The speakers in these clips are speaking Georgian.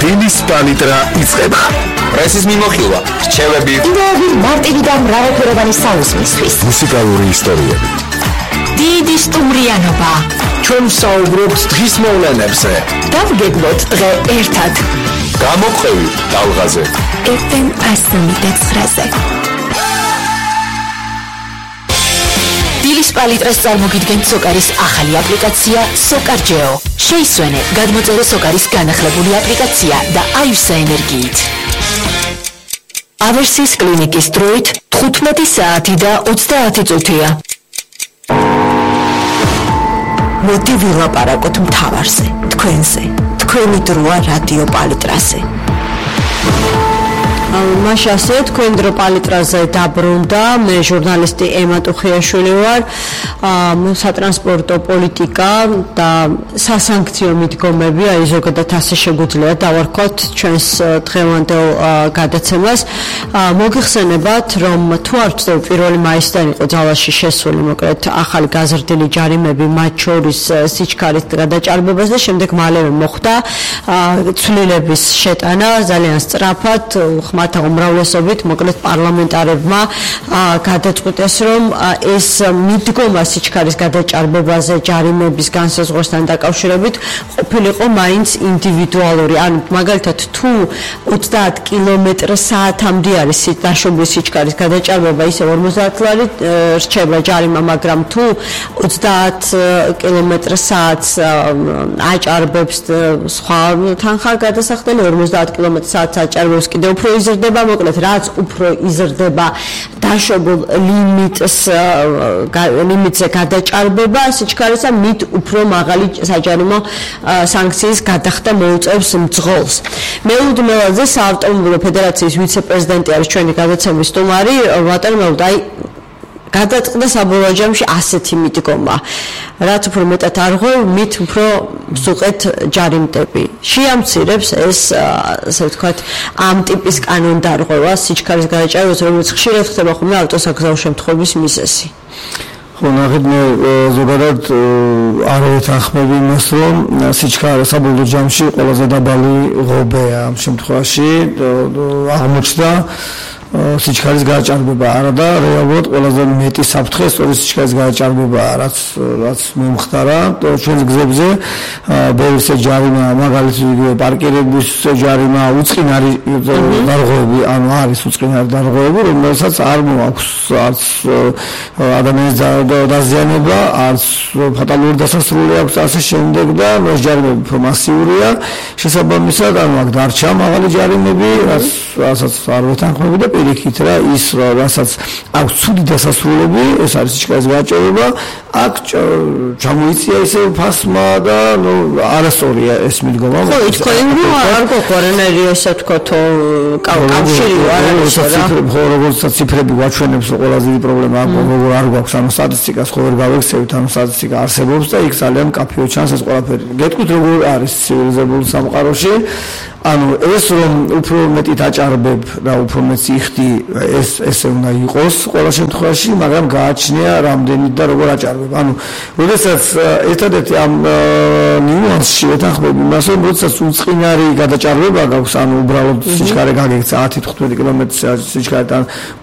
დილის პალიტრა იწყება. პრესის მიმოხილვა, რჩევები, იდეები მარტივი და მრავალფეროვანი საუზმისთვის. მუსიკალური ისტორიები. დიდი სტუმრიანობა. ჩვენ ვსაუბრობთ დღის მოვლენებზე. დავგეგმოთ დღე ერთად. გამოყვევი ტალღაზე. FM 109-ზე. დილის პალიტრას წარმოგიდგენთ სოკარის ახალი აპლიკაცია SOCARGEO. შეისვენე, გადმოწერე სოკარის განახლებული აპლიკაცია და აივსა ენერგიით. ავერსის კლინიკის დროით 15 საათი და 30 წუთია. მოდი ვილაპარაკოთ მთავარზე, თქვენზე, თქვენი დროა რადიო პალიტრაზე. მაშასე თქვენ დრო პალიტრაზე დაბრუნდა, მე ჟურნალისტი ემა ტუხიაშვილი ვარ. სატრანსპორტო პოლიტიკა და სასანქციო მიდგომები, აი ზოგადად ასე შეგვიძლია დავარქვათ ჩვენს დღევანდელ გადაცემას. მოგიხსენებათ, რომ თუ არ ვცდები 1 მაისიდან იყო ძალაში შესული მოკლედ ახალი გაზრდილი ჯარიმები, მათ შორის სიჩქარის გადაჭარბებას და შემდეგ მალევე მოხდა ცვლილების შეტანა ძალიან სწრაფად. ხმათა უმრავლესობით მოკლედ პარლამენტარებმა გადაწყვიტეს, რომ ეს მიდგომა სიჩქარის გადაჭარბებაზე ჯარიმების განსაზღვრასთან დაკავშირებით ყოფილიყო მაინც ინდივიდუალური. ანუ მაგალითად თუ 30 კმ/სთ-მდე არის დაშვებული სიჩქარის გადაჭარბება, ისე 50 ლარი რჩება ჯარიმა, მაგრამ თუ 30 კმ/სთ აჭარბებს სხვა თანხა გადასახდელი 50 კმ/სთ აჭარბებს კიდე უფრო იზრდება, მოკლედ რაც უფრო იზრდება დაშვებულ ლიმიტზე გადაჭარბება სიჩქარისა, მით უფრო მაღალი საჯარიმო სანქციის გადახდა მოუწევს მძღოლს. მეულდ მელაძე, საავტომობილო ფედერაციის ვიცე-პრეზიდენტი არის ჩვენი გადაცემის სტუმარი. ბატონო მეულდ, აი გადაწყდა საბოლოო ჯამში ასეთი მიდგომა. რაც უფრო მეტად არღო, მით უფრო მსუყეთ ჯარიმდები. შეამცირებს ეს, ასე ვთქვათ, ამ ტიპის კანონდარღვევას სიჩქარის გადაჭარბებას, რომელიც ხშირად ხდება ხოლმე ავტოსაგზაო შემთხვევების მიზეზი. ხო, ნახეთ, მე ზოგადად არ ვეთანხმები იმას, რომ სიჩქარე საბოლოო ჯამში ყველაზე დაბალი ღობეა ამ შემთხვევაში აღმოჩნდა სიჩქარის გადაჭარბება არა და რეალურად ყველაზე მეტი საფრთხე სწორი სიჩქარის გადაჭარბებაა, რაც მომხდარა ჩვენს გზებზე. ბევრი ჯარიმა, მაგალითად პარკირების ჯარიმა, უწყინარი დარღვევები, ანუ არის უწყინარი დარღვევები, რომელსაც არ მოაქვს არც ადამიანის დაზიანება, არც ფატალური დასასრული აქვს ასე შემდეგ და ჯარიმები უფრო მასიურია. შესაბამისად, ანუ აქ დარჩა მაღალი ჯარიმები, რასაც არ ვეთანხმები და პირიქით რა ის რასაც აქვს ცუდი დასასრულები, ეს არის სიჩქარის გადაჭარბება, აქ ჩამოიწია ისე ფასმა და არასწორია ეს მიდგომა. ხო, ითქვენ რომ არ გვაქვს ესე ვთქვათ კავშირი არ არის რა. ხო, როგორცაც ციფრები გვაჩვენებს, ყველაზე დიდი პრობლემა აქვს, როგორ არ გვაქვს, ანუ სტატისტიკას ხო ვერ გავექცევით, ანუ სტატისტიკა არსებობს და იქ ძალიან მკაფიო ჩანს ეს ყველაფერი. გეტყვით როგორ არის ცივილიზებულ სამყაროში. ანუ ეს რომ უფრო მეტი დაჭარბებ და უფრო მეტი იხდი, ესე უნდა იყოს ყველა შემთხვევაში, მაგრამ გააჩნია რამდენი და როგორ აჭარბებ. ანუ როდესაც ერთადერთი ამ ნიუანსში ვეთანხმები იმას, რომ როდესაც უწყინარი გადაჭარბება გაქვს, ანუ უბრალოდ სიჩქარე გაგექცა 10-15 კმ/სთ სიჩქარიდან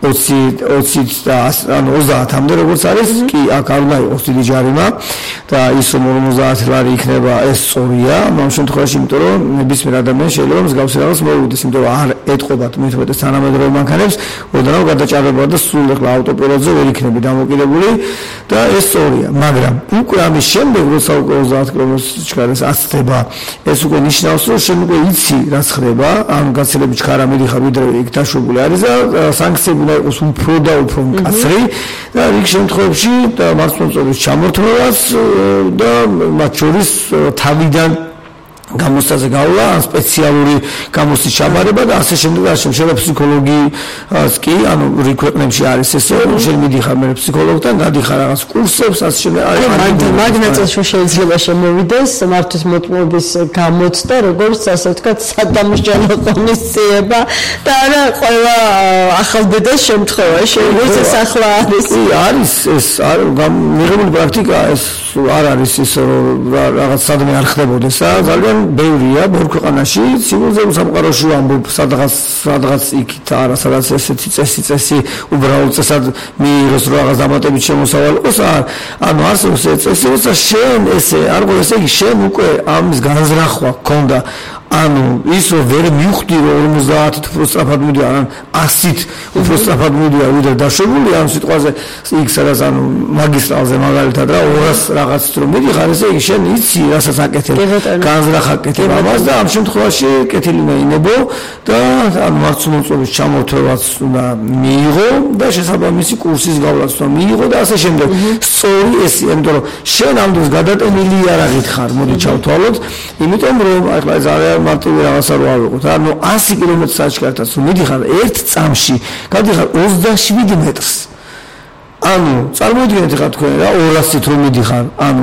20 და ანუ 30-მდე როგორც არის, კი აქ არ უნდა იყოს დიდი ჯარიმა და ის 50 ლარი იქნება, ეს სწორია ამ შემთხვევაში, იმიტომ რომ ნებისმიერ ადამიანს შეიძლება მსგავსი რაღაც მოვუდეს, იმიტომ რომ არ ეტყობათ მეთოდეს თანამედროვე მანქანებს, ოდნავ გადაჭარბება და სულ ახლა ავტოპილოტზე ვერ იქნები დამოკიდებული და ეს სწორია, მაგრამ უკვე ამის შემდეგ როცა უკვე 30 კმ/სთ აცდება, ეს უკვე ნიშნავს, რომ შენ უკვე იცი რაც ხდება, ანუ გაცილებით ჩქარა მიდიხარ, ვიდრე იქ დაშვებული არის და სანქციები უნდა იყოს უფრო და უფრო მკაცრი და რიგ შემთხვევებში და მართლმსწორის ჩამორთმევას და მათ შორის თავიდან გამოსტაზე გავლა, სპეციალური გამოსტის ჩაბარება და ასე შემდეგ და ასე შემდეგ. ფსიქოლოგიას კი, ანუ რიგ ქვეყნებში არის ესე, შენ მიდიხარ მე ფსიქოლოგთან, გადიხარ რაღაც კურსებს, ასე შემდეგ. მაგნატს შეიძლება შემოვიდეს მართვის მოტმობის გამოცდა, როგორც ასე ვთქვათ, სადამსჯელო ღონისძიება და არა ყველა ახალბედას შემთხვევაში, როგორც ეს ახლა არის. კი, არის ეს მიღებული პრაქტიკა, ეს არ არის ის რაღაც სადმე არ ხდებოდეს და ძალიან ბევრია ბევრ ქვეყანაში ცივილიზებულ სამყაროში ამბობ სადღაც იქით არა სადაც ესეთი წესი უბრალოდ წესად მიიღოს რაღაც დამატებით შემოსავალი იყოს ანუ არსებობს წესი როცა შენ ესე არ ყო ესე იგი შენ უკვე ამის განზრახვა გქონდა ანუ ის ვერ მივხვდი რომ 50-ით უფრო სწრაფად მიდია ან 100-ით უფრო სწრაფად მიდია ვიდრე დაშვებული ამ სიტყვაზე იქ სადაც ანუ მაგისტრალზე მაგალითად რა 200 რაღაცით რომ მიდიხარ ესე იგი შენ იცი რასაც აკეთებ განზრახ აკეთებ ამას და ამ შემთხვევაში კეთილი მეინებო და ანუ მარცვლობის ჩამორთვევაც უნდა მიიღო და შესაბამისი კურსის გავლაც უნდა მიიღო და ასე შემდეგ სწორი ეს იმიტომ რომ შენ ამ დროს გადატენილი იარაღით ხარ მოდი ჩავთვალოთ იმიტომ რომ ახლა ძალიან მარტივი რაღაცა რო ავიღოთ ანუ 100 კმ/სთ კარტაც მიდიხარ ერთ წამში გადიხარ 27 მეტრს ანუ წარმოიდგინეთ ხა თქვენ რა 200-ით რომ მიდიხარ ანუ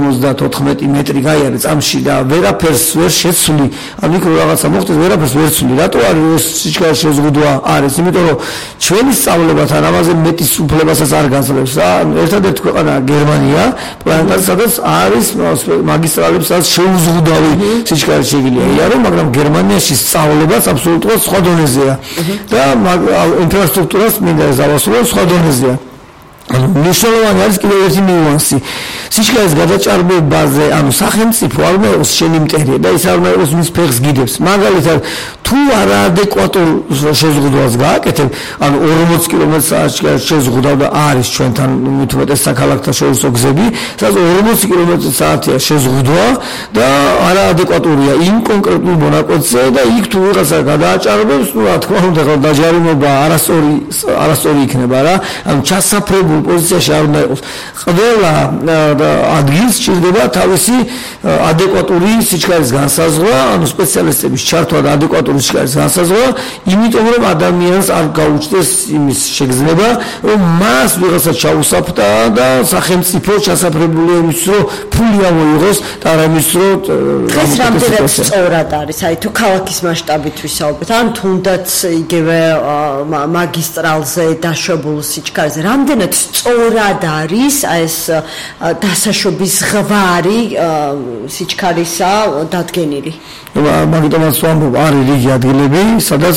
54 მეტრი გაიარე წამში და ვერაფერს ვერ შეცვლი ანუ იქ რაღაცა მოხდეს ვერაფერს ვერ ცვლი რატო არის სიჩქარე შეზღუდვა არის იმიტომ რომ ჩვენი სწავლებათან ამაზე მეტის უფლებასაც არ განსხვავებს რა ერთადერთი ქვეყანა გერმანია პლანეტაზე სადაც არის მაგისტრალებს სადაც შეუზღუდავი სიჩქარე შეგიძლია იარო მაგრამ გერმანიაში სწავლებაც აბსოლუტურად სხვა დონეზეა და ინფრასტრუქტურას მინდა ზავასრულო სხვა დონეზეა მნიშვნელოვანი არის კიდევ ერთი ნიუანსი. სიჩქარის გადაჭარბებაზე, ანუ სახელმწიფო არ მეყოს შენი მტერია და ის არ მეყოს მის ფეხს გიდებს. მაგალითად, თუ არაადეკვატურ შეზღუდვას გააკეთებ, ანუ 40 კმ/სთ შეზღუდვა და არის ჩვენთან მithumetes საქალაქთა შორისო გზები, სადაც 40 კმ/სთ-ია შეზღუდვა და არაადეკვატურია იმ კონკრეტულ მონაკვეთზე და იქ თუ ვიღაცა გადააჭარბებს, ну, რა თქმა უნდა, დაჯარიმება არასწორი იქნება რა. ანუ ჩასაფრებულ პოზიციაში არ უნდა იყოს. ყველა ადგილს სჭირდება თავისი ადეკვატური სიჩქარის განსაზღვრა, ანუ სპეციალისტების ჩართვა და ადეკვატური სიჩქარის განსაზღვრა, იმიტომ რომ ადამიანს არ გაუჩნდეს იმის შეგრძნება, რომ მას ვიღაცა ჩაუსაფრდა და სახელმწიფო ჩასაფრებული იმის რომ ფული ამოიღოს და არა იმის რომ ეს რამდენად სწორად არის, აი თუ ქალაქის მასშტაბით ვისაუბრეთ, ან თუნდაც იგივე მაგისტრალზე დაშვებულ სიჩქარეზე, რამდენად სწორად არის ეს დასაშვების ღვარი სიჩქარისა დადგენილი. მაგიტომაც ვამბობ, არის რიგი ადგილები, სადაც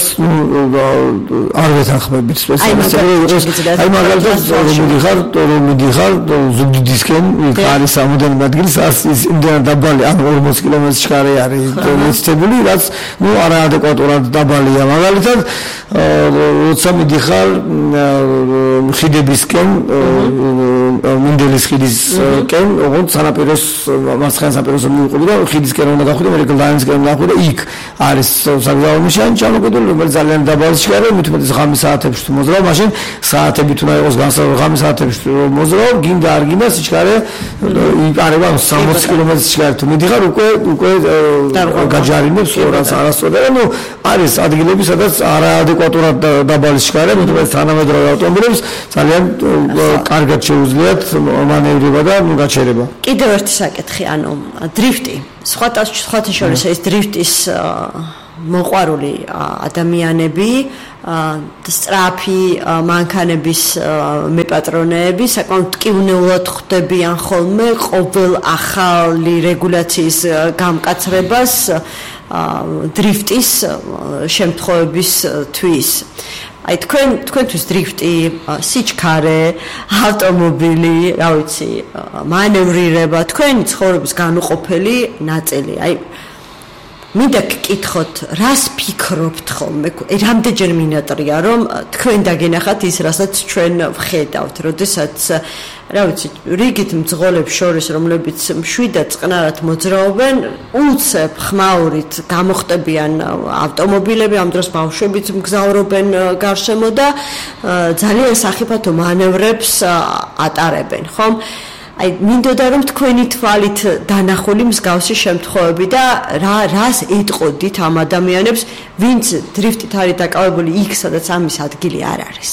არ ვეთანხმებით სპეციალისტებს. აი მაგალითად მიდიხარ ზუგდიდისკენ, იქ არის სამუდამო ადგილი, ის იმდენად დაბალი, ან 40 კმ სიჩქარე არის მოცემული, რაც არაადეკვატურად დაბალია. მაგალითად, როცა მიდიხარ ხიდებისკენ, მინდელის ხიდისკენ, ოღონდ სანაპიროს მარცხენა სანაპიროს მივყვები და ხიდისკენ უნდა გავხვიდე, მერე და იქ არის საგზაო ნიშანი ჩამოკიდული, რომელიც ძალიან დაბალი სიჩქარე, მithumetes ღამის საათებში თუ მოძრაობ, მაშინ საათებით უნდა იყოს განსაზღვრა ღამის საათებში თუ მოძრაობ, გინდა არ გინდა სიჩქარე იპარება 60 კმ/სთ სიჩქარე თუ მიდიხარ, უკვე გაჯარიმებს ორას არასწორად. ანუ არის ადგილები, სადაც არაადეკვატურად დაბალი სიჩქარე, მithumetes თანამედროვე ავტომობილებს ძალიან კარგად შეუძლიათ მანევრება და გაჩერება. კიდევ ერთი საკითხი, ანუ დრიფტი. სხვათა შორის ეს დრიფტის მოყვარული ადამიანები, სწრაფი მანქანების მეპატრონეები საკმაოდ ტკივნეულად ხვდებიან ხოლმე ყოველ ახალი რეგულაციის გამკაცრებას დრიფტის შემთხვევებისთვის. აი თქვენთვის დრიფტი, სიჩქარე, ავტომობილი, რა ვიცი, მანევრირება, თქვენი ცხოვრების განუყოფელი ნაწილი. აი მინდა გკითხოთ, რას ფიქრობთ ხოლმე? რამდენჯერ მინატრია, რომ თქვენ დაგენახათ ის, რასაც ჩვენ ვხედავთ, როდესაც რა ვიცი, რიგით მძღოლებს შორის, რომლებიც მშვიდად წყნარად მოძრაობენ, უცებ ხმაურით გამოხტებიან ავტომობილები, ამ დროს ბავშვებიც მგზავრობენ გარშემო და ძალიან სახიფათო მანევრებს ატარებენ, ხომ? აი მინდოდა რომ თქვენი თვალით დანახული მსგავსი შემთხვევები და რას ეტყოდით ამ ადამიანებს, ვინც დრიფტით არის დაკავებული იქ, სადაც ამის ადგილი არ არის.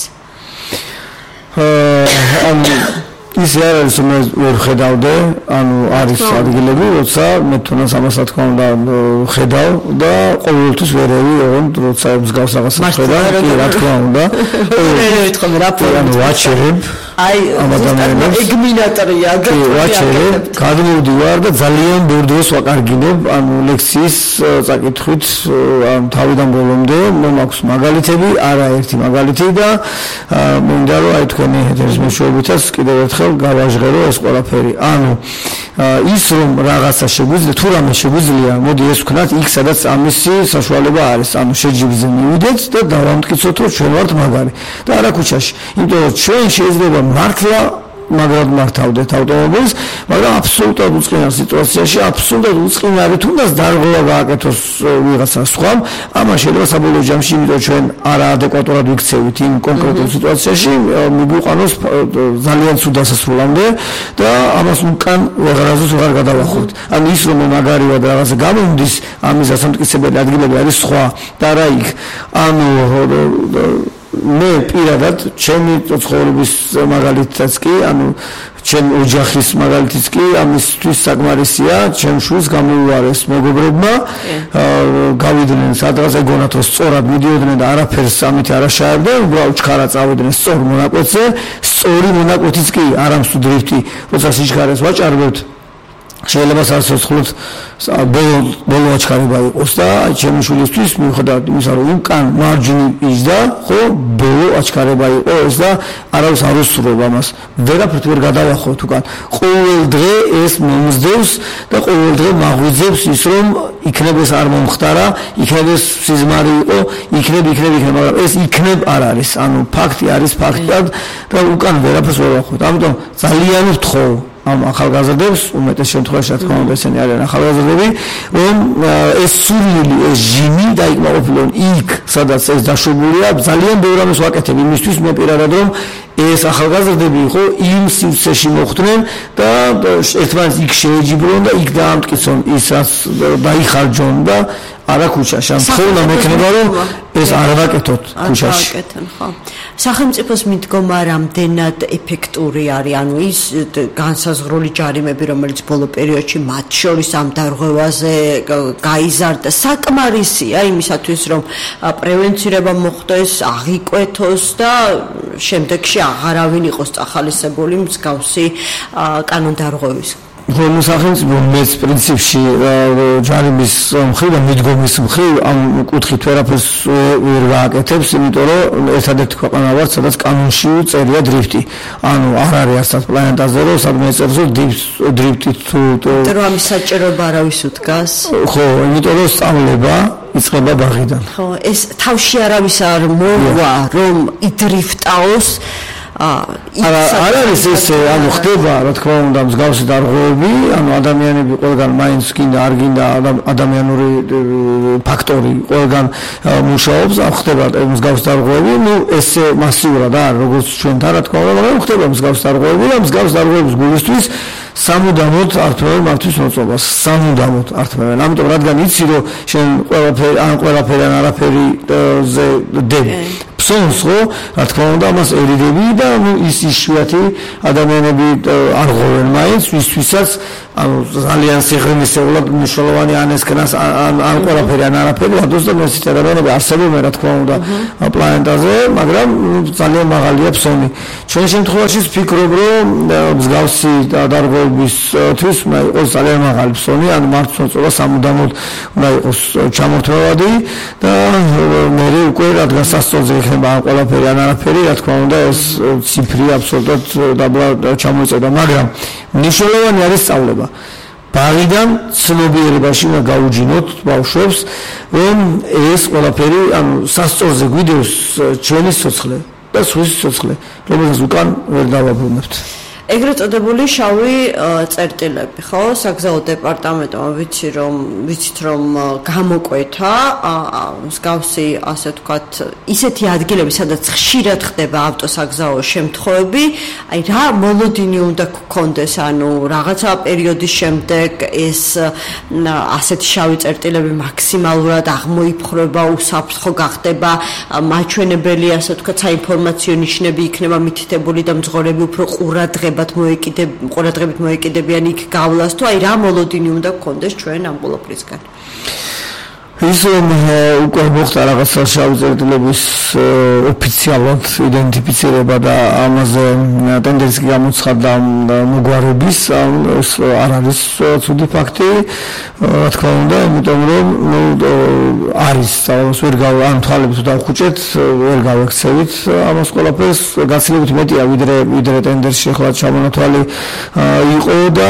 ის არ არის რომ ვერ ხედავდე, ანუ არის ადგილები, როცა მე თუნდაც ამას რა თქმა უნდა ხედავ და ყოველთვის ვერევი, ოღონდ როცა მსგავს რაღაცას ხედავ, კი რა თქმა უნდა. ვერევით ხოლმე რა ანუ ვაჩერებ. აი ეგმინატრია და ვაჩერე გადმოვდივარ და ძალიან ბევრ დროს ვაკარგინებ ანუ ლექციის წაკითხვით თავიდან ბოლომდე მაქვს მაგალითები არაერთი მაგალითი და მინდა რომ აი თქვენი ეთერის მეშვეობითაც კიდევ ერთხელ გავაჟღერო ეს ყველაფერი ანუ ის რომ რაღაცა შეგვიძლია თუ რამე შეგვიძლია მოდი ეს ვქნათ იქ სადაც ამისი საშუალება არის ანუ შეჯიბრზე მივიდეთ და დავამტკიცოთ რომ ჩვენ ვართ მაგარი და არა ქუჩაში იმიტომ რომ ჩვენ შეიძლება მართლა მაგრამ მართავდეთ ავტომობილს, მაგრამ აბსოლუტურად უწყინარ სიტუაციაში, აბსოლუტურად უწყინარი თუნდაც დარღვევა გააკეთოს ვიღაცა სხვამ, ამას შეიძლება საბოლოო ჯამში, იმიტომ ჩვენ არაადეკვატურად ვიქცევით იმ კონკრეტულ სიტუაციაში, მიგვიყვანოს ძალიან ცუდ დასასრულამდე და ამას უკან ვეღარასდროს ვეღარ გადავახოთ. ანუ ის რომ მაგარია და რაღაცა გამომდის, ამის დასამტკიცებელი ადგილები არის სხვა და რა იქ. ანუ მე პირადად ჩემი ცხოვრების მაგალითაც კი, ანუ ჩემ ოჯახის მაგალითიც კი ამისთვის საკმარისია, ჩემ შვილს გამოვიარეს მეგობრებმა, გავიდნენ სადღაც ეგონათ რომ სწორად მიდიოდნენ და არაფერს ამით არ აშაებდნენ, უბრალოდ ჩქარა წავიდნენ სწორ მონაკვეთზე, სწორი მონაკვეთიც კი არ ამსუ დრიფტი, როცა სიჩქარეს ვაჭარბებთ შეიძლება სასოცხლოდ ბოლო აჩქარება იყოს და ჩემი შვილისთვის მიუხედავად იმისა რომ უკან მარჯვნივ იჯდა, ხო, ბოლო აჩქარება იყოს და არავის არ უსურვებ ამას. ვერაფრით ვერ გადავახოთ უკან. ყოველ დღე ეს მომსდევს და ყოველ დღე მაღვიძებს ის რომ იქნებ ეს არ მომხდარა, იქნებ ეს სიზმარი იყო, იქნებ, მაგრამ ეს იქნებ არ არის. ანუ ფაქტი არის ფაქტად და უკან ვერაფერს ვერ ვახოთ. ამიტომ ძალიან ვთხოვ ამ ახალგაზრდებს, უმეტეს შემთხვევაში რა თქმა უნდა ესენი არიან ახალგაზრდები, რომ ეს სურვილი, ეს ჟიმი დაიკმაყოფილონ იქ, სადაც ეს დაშვებულია, ძალიან ბევრ რამეს ვაკეთებ იმისთვის მე პირადად რომ ეს ახალგაზრდები იყო იმ სივრცეში მოხვდნენ და ერთმანეთს იქ შეეჯიბრონ და იქ დაამტკიცონ ის რაც დაიხარჯონ და არა ქუჩაში. ან ხოლმე მექნება რომ ეს არ ვაკეთოთ ქუჩაში. ვაკეთონ, ხო. სახელმწიფოს მიდგომა რამდენად ეფექტური არის, ანუ ის განსაზღვრული ჯარიმები, რომელიც ბოლო პერიოდში მათ შორის ამ დარღვევაზე გაიზარდა, საკმარისია იმისათვის, რომ პრევენცირება მოხდეს, აღიკვეთოს და შემდეგში აღარავინ იყოს წახალისებული მსგავსი კანონდარღვევის. ხოლმე სახელმწიფო მეც პრინციპში ჯარიმის მხრივ და მიდგომის მხრივ ამ კუთხით ვერაფერს ვერ გააკეთებს, იმიტომ რომ ერთადერთი ქვეყანა ვართ, სადაც კანონში წერია დრიფტი. ანუ არ არის ასეთ პლანეტაზე, რომ სადმე წერს დრიფტი თუ რომ ამის საჭიროება არავის უდგას. ხო, იმიტომ რომ სწავლება იწყება ბაღიდან. ხო, ეს თავში არავის არ მოვა, რომ იდრიფტაოს არ არის ესე, ანუ ხდება, რა თქმა უნდა, მსგავსი დარღვევები, ანუ ადამიანები ყველგან მაინც გინდა არ გინდა ადამიანური ფაქტორი ყველგან მუშაობს, ხდება მსგავსი დარღვევები, ну ესე მასიურად არ, როგორც ჩვენთან, რა თქმა უნდა, მაგრამ ხდება მსგავსი დარღვევები და მსგავსი დარღვევების გულისთვის სამუდამოდ ართმევენ მართვის მოწყობას, სამუდამოდ ართმევენ. ამიტომ რადგან იცი რომ შენ ყველაფერი ან არაფერი ზე დები ფსონს ხო, რა თქმა უნდა, ამას ერიდები და ის იშვიათი ადამიანები არ ღვევენ მაინც, ვისთვისაც ანუ ძალიან სიღრმისეულად მნიშვნელოვანი ან ეს ქნას ან ყველაფერი ან არაფერი ვადოს და მოსით ადამიანები არსებობენ, რა თქმა უნდა, პლანეტაზე, მაგრამ ძალიან მაღალია ფსონი. ჩვენ შემთხვევაში ვფიქრობ, რომ მსგავსი დარღვევებისთვის უნდა იყოს ძალიან მაღალი ფსონი, ან მართვის მოწყობა სამუდამოდ უნდა იყოს ჩამორთმევადი და მე უკვე რადგან სასწორზე იქნება ამ ყველაფერი ან არაფერი, რა თქმა უნდა, ეს ციფრი აბსოლუტურად დაბლა ჩამოიწევდა, მაგრამ მნიშვნელოვანი არის სწავლება. ბაღიდან ცნობიერებაში უნდა გაუჯინოთ ბავშვებს, რომ ეს ყველაფერი, ანუ სასწორზე გვიდევს ჩვენი სიცოცხლე და სხვის სიცოცხლე, რომელსაც უკან ვერ დავაბრუნებთ. ეგრეთ წოდებული შავი წერტილები, ხო? საგზაო დეპარტამენტმა ვიცით რომ გამოკვეთა მსგავსი, ასე ვთქვათ, ისეთი ადგილები, სადაც ხშირად ხდება ავტოსაგზაო შემთხვევები, აი რა მოლოდინი უნდა გქონდეს, ანუ რაღაცა პერიოდის შემდეგ ეს ასეთი შავი წერტილები მაქსიმალურად აღმოიფხრება, უსაფრთხო გახდება, მაჩვენებელი, ასე ვთქვათ, საინფორმაციო ნიშნები იქნება მითითებული და მძღოლები უფრო ყურადღებით მოეკიდებიან იქ გავლას თუ აი რა მოლოდინი უნდა გქონდეს ჩვენ ამ ყველაფრისგან. ის უკვე მოხდა რაღაცა შავი წერტილების ოფიციალურად იდენტიფიცირება და ამაზე ტენდერს გამოცხადდა მოგვარების არ არის ცუდი ფაქტი რა თქმა უნდა იმიტომ რომ არის ვერ ან თვალებს დავხუჭეთ ვერ გავექცევით ამას ყველაფერს გაცილებით მეტია ვიდრე ტენდერში ახლა ჩამონათვალი იყო და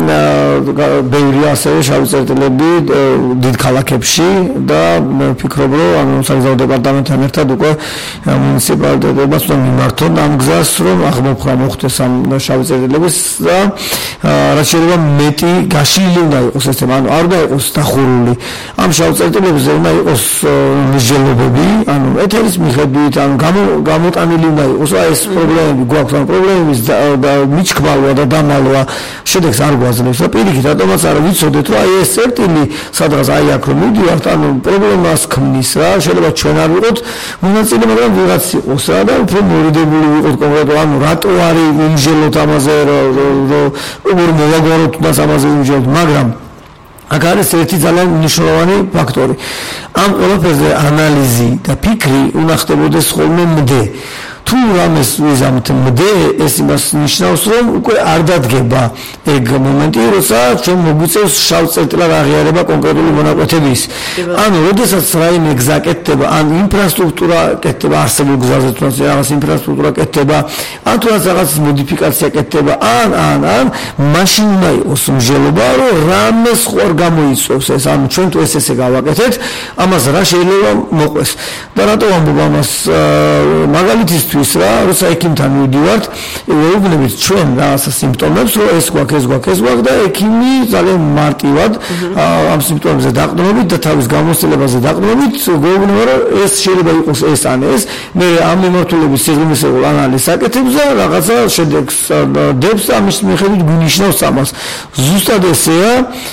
ბევრია ასევე შავი წერტილები დიდ ქალაქებში და ვფიქრობ რომ საგზავნო დეპარტამენტთან ერთად უკვე მუნიციპალიტეტებსაც უნდა მიმართონ ამ გზას რომ აღმოფხვრა მოხდეს ამ შავი წერტილების და რაც შეიძლება მეტი გაშლილი უნდა იყოს ეს თემა ანუ არ უნდა იყოს დახურული ამ შავ წერტილებზე უნდა იყოს მსჯელობები ანუ ეთერის მიხედვით ანუ გამოტანილი უნდა იყოს აი ეს პრობლემები გვაქვს ან პრობლემების მიჩქმალვა და დამალვა შედეგს არ გვაძლევს და პირიქით რატომაც არ ვიცოდეთ რომ აი ეს წერტილი სადღაც აი აქ რომ მივდივართ ანუ პრობლემას ქმნის რა შეიძლება ჩვენ არ ვიყოთ მონაწილე მაგრამ ვიღაც იყოს რა და უფრო მორიდებული ვიყოთ კონკრეტულად ანუ რატო არის უმსჯელოთ ამაზე როგორ მოვაგვაროთ და ამაზე უმსჯელოთ მაგრამ აქ არის ერთი ძალიან მნიშვნელოვანი ფაქტორი ამ ყველაფერზე ანალიზი და ფიქრი უნდა ხდებოდეს ხოლმე მდე თუ რამეს ვიზამთ მდე ეს იმას ნიშნავს რომ უკვე არ დადგება ეგ მომენტი როცა ჩვენ მოგვიწევს შავ წერტილად აღიარება კონკრეტული მონაკვეთების ანუ როდესაც რაიმე გზა კეთდება ან ინფრასტრუქტურა კეთდება არსებულ გზაზე თუ რაღაც ინფრასტრუქტურა კეთდება ან თუ რაღაც მოდიფიკაცია კეთდება ან მაშინ უნდა იყოს მსჯელობა რომ რამეს ხوار გამოიწვევს ეს ანუ ჩვენ თუ ესე გავაკეთეთ ამას რა შეიძლება მოყვეს და რატო ვამბობ ამას მაგალითისთვის რა როცა ექიმთან მივდივართ ვეუბნებით ჩვენ რაღაცა სიმპტომებს რომ ეს გვაქვს და ექიმი ძალიან მარტივად ამ სიმპტომებზე დაყრდნობით და თავის გამოცდილებაზე დაყრდნობით გვეუბნება რომ ეს შეიძლება იყოს ეს ან ეს მე ამ მიმართულების სიღრმისეულ ანალიზს აკეთებს და რაღაცა შედეგს დებს ამის მიხედვით გვინიშნავს ამას ზუსტად ესეა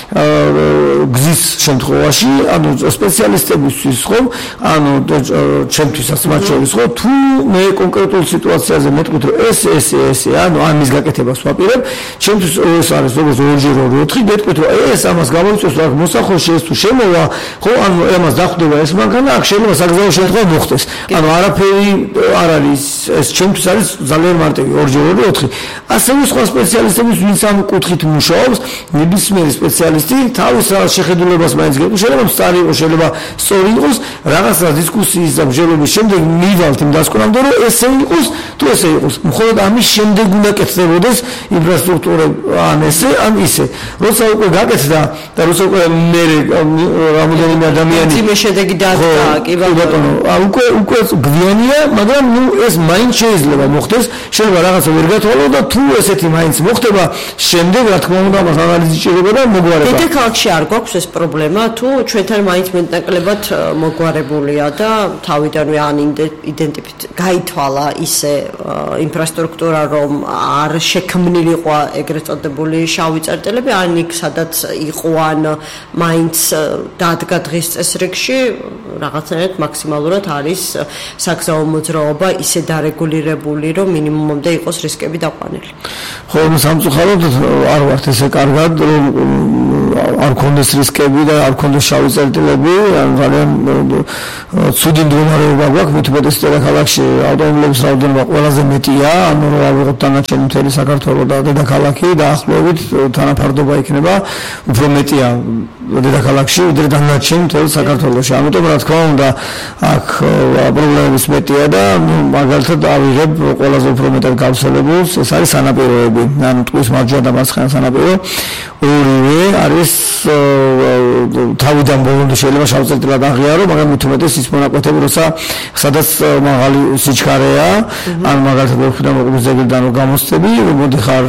გზის შემთხვევაში ანუ სპეციალისტებისთვის ხომ ანუ ჩემთვისაც მათ შორის ხო თუ მე კონკრეტულ სიტუაციაზე მეტყვით რომ ეს ანუ ამის გაკეთებას ვაპირებ ჩემთვის ეს არის როგორც 2-4 გეტყვით რომ ეს ამას გამოიწვევს რა მოსახოში ეს თუ შემოვა ხო ანუ ამას დახვდება ეს მანქანა აქ შეიძლება საგზავნო შემთხვევა მოხდეს ანუ არაფერი არ არის ეს ჩემთვის არის ძალიან მარტივი 2-4 ასევე სხვა სპეციალისტების ვინც ამ კუთხით მუშაობს ნებისმიერი სპეციალისტი თავის შეხედულებას მაინც გეტყვი შეიძლება სწარი იყოს შეიძლება სწორი იყოს რაღაცა დისკუსიის და მსჯელობის შემდეგ მივალთ იმ დასკვნამდე რომ ესე იყოს თუ ესე იყოს მხოლოდ ამის შემდეგ უნდა კეთდებოდეს ინფრასტრუქტურა ან ესე ან ისე როცა უკვე გაკეთდა და როცა უკვე მე რამოდენიმე ადამიანი იმის შედეგი დადგა კი ბატონო უკვე გვიანია მაგრამ ნუ ეს მაინც შეიძლება მოხდეს შეიძლება რაღაცა ვერ გათვალო და თუ ესეთი მაინც მოხდება შემდეგ რა თქმა უნდა მას ანალიზი შეიძლება და მოგვარება დედაქალაქში არ გვაქვს ეს პრობლემა თუ ჩვენთან მაინც მეტნაკლებად მოგვარებულია და თავიდანვე ან გაითვალა ისე ინფრასტრუქტურა რომ არ შექმნილიყო ეგრეთ წოდებული შავი წერტილები ან იქ სადაც იყო ან მაინც დადგა დღის წესრიგში რაღაცნაირად მაქსიმალურად არის საგზავნო მოძრაობა ისე დარეგულირებული რომ მინიმუმამდე იყოს რისკები დაყვანილი. ხო, სამწუხაროდ არ ვართ ესე კარგად რომ არ ქონდეს რისკები და არ ქონდეს შავი წერტილები, ან ძალიან ცუდი მდგომარეობა გვაქვს, მით უმეტეს დედაქალაქში ავტომობილების რაოდენობა ყველაზე მეტია, ანუ რა ვიღოთ დანარჩენი მთელი საქართველო და დედაქალაქი დაახლოებით თანაფარდობა იქნება უფრო მეტია დედაქალაქში ვიდრე დანარჩენი მთელ საქართველოში. ამიტომ რა თქმა უნდა აქ პრობლემების მეტია და მაგალითად ავიღებ ყველაზე უფრო მეტად გავრცელებულს, ეს არის სანაპიროები, ანუ ტყვის მარჯვენა და მარცხენა სანაპირო ორივე არის თავიდან ბოლომდე შეიძლება შავწერტილად აღიარო, მაგრამ მით უმეტეს ის მონაკვეთები, როცა სადაც მაღალი სიჩქარეა, ან მაგალითად ვერხიდან მოყვის ძეგლიდან გამოსწები, მოდიხარ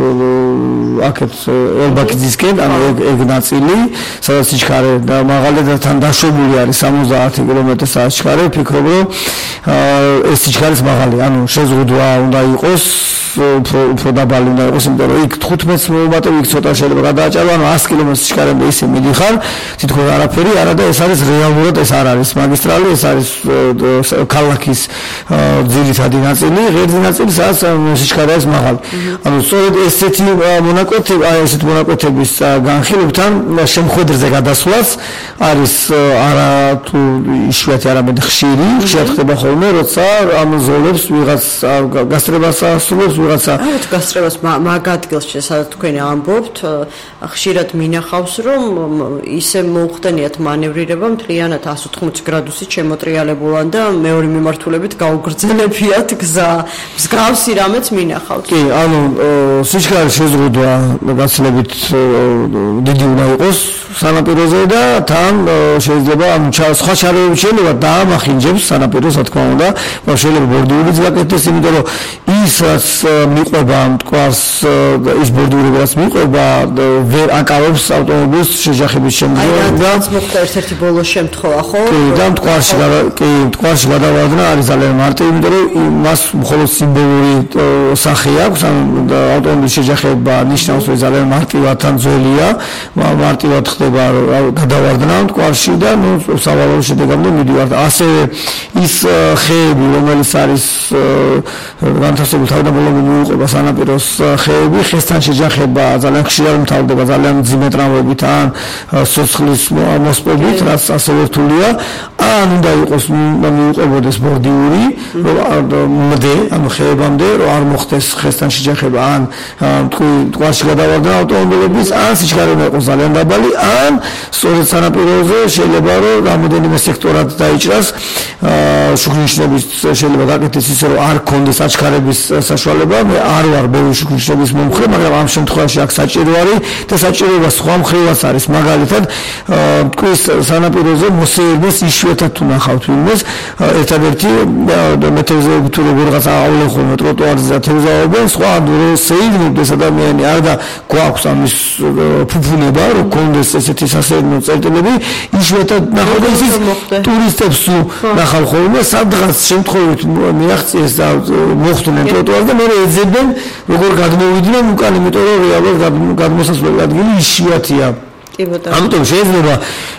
აქეთ ელბაქიძისკენ, ანუ ეგ ნაწილი, სადაც სიჩქარე და მაღალედათან დაშვებული არის 70 კმ/სთ სიჩქარე, ვფიქრობ, რომ ეს სიჩქარეც მაღალი, ანუ შეზღუდვა უნდა იყოს, უფრო დაბალი უნდა იყოს, იმიტომ რომ იქ 15 მოუმატები, იქ ცოტა შეიძლება გადააჭარო, ანუ 100 კმ/სთ სიჩქარემდე ისე მიდიხარ, თითქოს არაფერი არა და ეს არის რეალურად ეს არ არის მაგისტრალი, ეს არის ქალაქის ძირითადი ნაწილი, ღერძი ნაწილი, სადაც სიჩქარე არის მაღალი. ანუ სწორედ ესეთი მონაკვეთები, აი ესეთ მონაკვეთების განხილვებთან მხედრზე გადასვლას არის არა თუ იშვიათი არამედ ხშირი ხდება ხოლმე როცა ამ ზოლებს ვიღაც გასწრებას ასრულებს ვიღაცა არა გასწრებას მაგ ადგილში სადაც თქვენ ამბობთ ხშირად მინახავს რომ ისე მოუხდენიათ მანევრირება მთლიანად 180 გრადუსით შემოტრიალებულან და მეორე მიმართულებით გაუგრძელებიათ გზა მსგავსი რამეც მინახავთ კი ანუ სიჩქარის შეზღუდვა გაცილებით დიდი უნდა იყოს სანაპიროზე და თან შეიძლება ანუ სხვა ჩარეები შეიძლება დაამახინჯებს სანაპიროს რა თქმა უნდა შეიძლება ბორდიურიც გაკეთდეს იმიტომ რომ ის რაც მიყვება მტკვარს ის ბორდიურები რაც მიყვება ვერ აკავებს ავტომობილს შეჯახების შემდგომ და მოხდა ერთ-ერთი ბოლო შემთხვევა ხო კი და მტკვარში გადავარდნა არის ძალიან მარტივი იმიტომ რომ მას მხოლოდ სიმბოლური სახე აქვს ავტომობილის შეჯახება ნიშნავს რომ ძალიან მარტივად ან ძველია მარტივად ხდება გადავარდნა მტკვარში და ნუ სავალალო შედეგამდე მიდივართ ასევე ის ხეები რომელიც არის განთავსებული თავდაპირველად მიუყვება სანაპიროს ხეები ხესთან შეჯახება ძალიან ხშირად მთავრდება ძალიან მძიმე ტრამვებით ან სოცხლის მოსპობით რაც ასევე რთულია ან უნდა იყოს მიუყვებოდეს ბორდიური მდე ანუ ხეებამდე რომ არ მოხდეს ხესთან შეჯახება ან მტკვარში გადავარდნა ავტომობილების ან სიჩქარე უნდა იყოს ძალიან დაბალი ან სწორედ სანაპიროზე შეიძლება რომ რამოდენიმე სექტორად დაიჭრას შუქნიშნების შეიძლება გაკეთდეს ისე რომ არ კონდეს აჩქარების საშუალება მე არ ვარ ბევრი შუქნიშნების მომხრე მაგრამ ამ შემთხვევაში აქ საჭირო არის და საჭიროება სხვა მხრივაც არის მაგალითად მტკვრის სანაპიროზე მოსეირნეს იშვიათად თუ ნახავთ ვინმეს ერთადერთი მეთევზეები თუ როგორღაც აავლენ ხოლმე ტროტუარზე და თევზაობენ სხვა შეიგნებდეს ადამიანი არ და გვაქვს ამის ფუფუნება რომ კონდეს ესეთი სასეირნო წერტილები იშვიათად ნახავთ ის ტურისტებს ნახავ ხოლმე სადღაც შემთხვევით მიაღწიეს და მოხდნენ ტროტუარზე და მე ეძებენ როგორ გადმოვიდნენ უკან იმიტომ რომ რეალურად გადმოსასვლელი ადგილი იშვიათია ამიტომ შეიძლება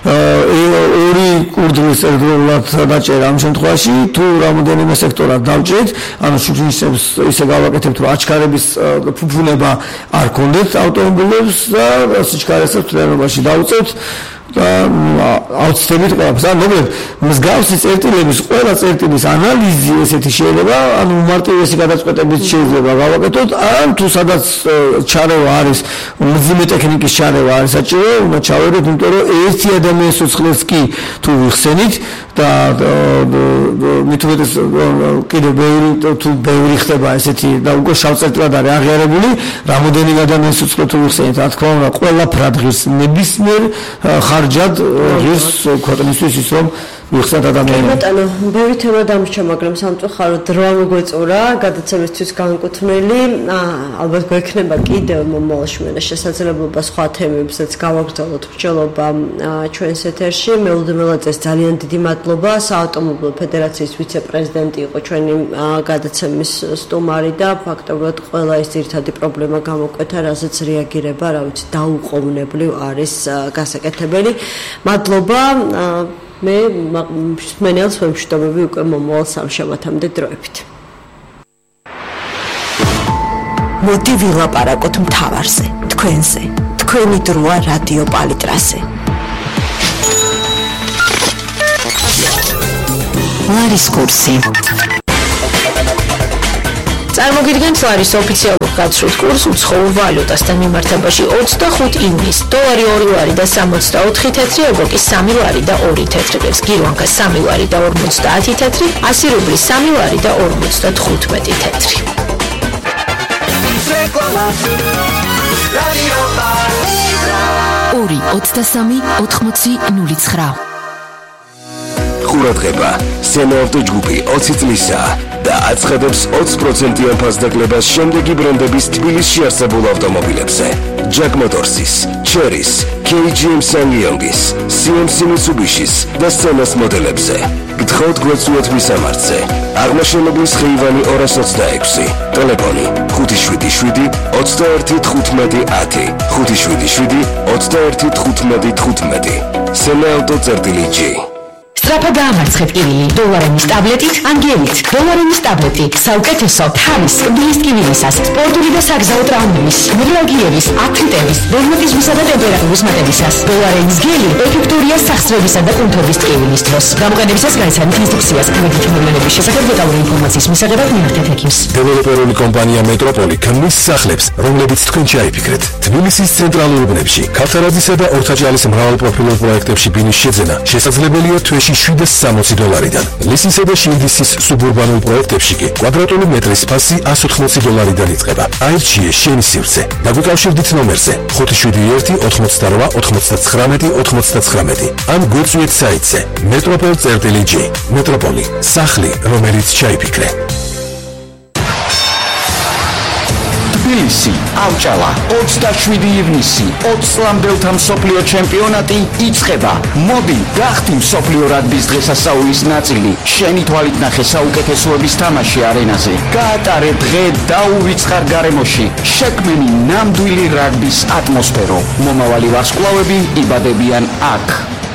ორი კურდღლის ერთდროულად დაჭერა ამ შემთხვევაში თუ რამოდენიმე სექტორად დავჭერთ ანუ შუქნიშნებს ისე გავაკეთებთ რომ აჩქარების ფუფუნება არ კონდეთ ავტომობილებს და სიჩქარესაც თლიანობაში დავუწევთ და აუცილებლად ყველაფერს ან მოკლედ მსგავსი წერტილების ყველა წერტილის ანალიზი ესეთი შეიძლება ანუ მარტივესი გადაწყვეტებით შეიძლება გავაკეთოთ ან თუ სადაც ჩარევა არის მძიმე ტექნიკის ჩარევა არის საჭირო უნდა ჩავეროთ იმიტომ რომ ერთი ადამიანის სიცხლეს კი თუ ვიხსენით და მithumetes კიდე ბევრი ხდება ესეთი და უკვე შავწერტილად არის აღიარებული რამოდენი ადამიანის სიცხლე თუ ვიხსენით რა თქმა უნდა ყველა ფრადღირს ნებისმიერ ხარჯად ღირს ქვეყნისთვის ის რომ ვიხსენოთ ადამიანებს. ბატონო, ბევრი თემა დამრჩა, მაგრამ სამწუხაროდ დრო მოგვეწურა, გადაცემისთვის განკუთვნილი, ალბათ გვექნება კიდევ მომავალში შესაძლებლობა სხვა თემებსაც გავაგრძელოთ მსჯელობა ჩვენს ეთერში. მელოდე მელაძეს ძალიან დიდი მადლობა, საავტომობილო ფედერაციის ვიცე-პრეზიდენტი იყო ჩვენი გადაცემის სტუმარი და ფაქტობრივად ყველა ის ძირითადი პრობლემა გამოკვეთა, რასაც რეაგირება, რა ვიცი, დაუყოვნებლივ არის გასაკეთებელი. მადლობა. მე მსმენელს ვემშვიდობები უკვე მომავალ სამშაბათამდე დროებით. მოდი ვილაპარაკოთ მთავარზე, თქვენზე. თქვენი დროა რადიო პალიტრაზე. ლარის კურსი. წარმოგიდგენთ ლარის ოფიციალურ გაცვლით კურსს უცხოურ ვალუტასთან მიმართებაში 25 იუნის დოლარი 2 ლარი და 64 თეთრი, ევროკი 3 ლარი და 2 თეთრი, გირვანკა 3 ლარი და 50 თეთრი, 100 რუბლი 3 ლარი და 55 თეთრი. 2-23-80-09 ყურადღება, სენაავტო ჯგუფი 20 წლისაა და აცხადებს 20%-იან ფასდაკლებას შემდეგი ბრენდების თბილისში არსებულ ავტომობილებზე. Jack Motors-ის, Chery-ის, KGM Sanyong-ის, CMC Mitsubishi-ის და Senna-ს მოდელებზე. გთხოვთ გვეცუოთ მისამართზე. აღმაშენებლის ხეივანი 226, ტელეფონი 577 21 15 577 21 15 15. Senna Auto-G. სწრაფად დაამარცხეთ კივილი დოლარენის ტაბლეტით ან გელით. დოლარენის ტაბლეტი საუკეთესო თავის კბილის ტკივილისას, სპორტული და საგზაო ტრაუმების, ნევრალგიების, ართრიტების, რევმატიზმისა და ტემპერატურის მატებისას. დოლარენის გელი ეფექტურია სახსრებისა და კუნთობის ტკივილის დროს. გამოყენებისას გაიცანით ინსტრუქციას კრედიტ მოვლენების შესახებ დეტალური ინფორმაციის მისაღებად მიართეთ ექიმს. დეველოპერული კომპანია მეტროპოლი ქმნის სახლებს, რომლებიც თქვენ ჩაიფიქრეთ. თბილისის ცენტრალურ უბნებში, ქავთარაძისა და ორთაჭალის მრავალპროფილურ პროექტებში ბინის შეძენა შესაძლებელია თვეში $760-დან. ლისისა და შილდისის სუბურბანულ პროექტებში კი კვადრატული მეტრის ფასი $180-დან იწყება. აირჩიე შენი სივრცე. დაგვიკავშირდით ნომერზე 571-99-99 ან გვეწვიეთ საიტზე metropol.j. მეტროპოლი, სახლი, რომელიც ჩაიფიქრე. თბილისი, ავჭალა, 27 ივნისი, 20 წლამდელთა მსოფლიო ჩემპიონატი იწყება. მოდი, გახდი მსოფლიო რაგბის დღესასწაულის ნაწილი. შენი თვალით ნახე საუკეთესოების თამაში არენაზე. გაატარე დღე დაუვიწყარ გარემოში. შექმენი ნამდვილი რაგბის ატმოსფერო. მომავალი ვარსკვლავები იბადებიან აქ.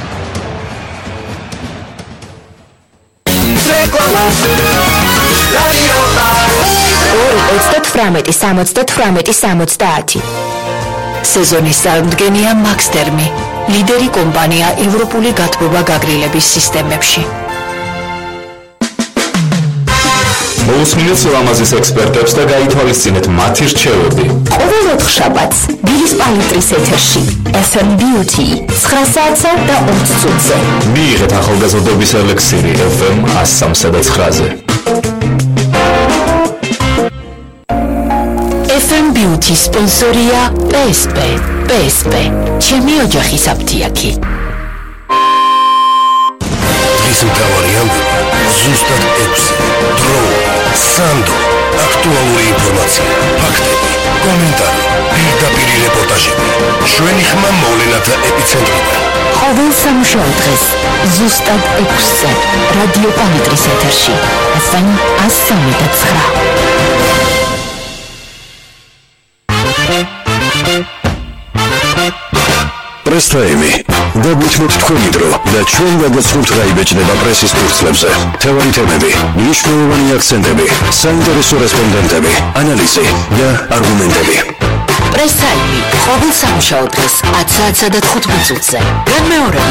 2-98-70-70. სეზონის წარმდგენია მაქსტერმი, ლიდერი კომპანია ევროპული გათბობა გაგრილების სისტემებში. მოусმინეთ ლამაზის ექსპერტებს და გაითვალისწინეთ მათი რჩევები. ყოველ ოთხშაბათს დილის პალიტრის ეთერში FM Beauty 9 საათსა და 20 წუთზე. მიიღეთ ახალგაზრდობის ელექსირი FM 103 და 9-ზე. FM Beauty სპონსორია PSP. PSP, ჩემი ოჯახის აფთიაქი. დღის მთავარი ამბები ზუსტად 6. დრო, სანდო, აქტუალური ინფორმაცია, ფაქტები, კომენტარი, პირდაპირი რეპორტაჟები. ჩვენი ხმა მოვლენათა ეპიცენტრიდან. ყოველ სამუშაო დღეს ზუსტად 6-ზე რადიო პალიტრის ეთერში FM 103.9. პრესტაიმი დაგვითმოთ თქვენი დრო და ჩვენ გადასვლით გაიბეჭდება პრესის ფურცლებზე. თევარი თემები, მნიშვნელოვანი აქცენტები, საინტერესო რესპონდენტები, ანალიზი და არგუმენტები. პრესტაიმი ყოველ სამუშაო დღეს 10 საათსა და 15 წუთზე. განმეორებით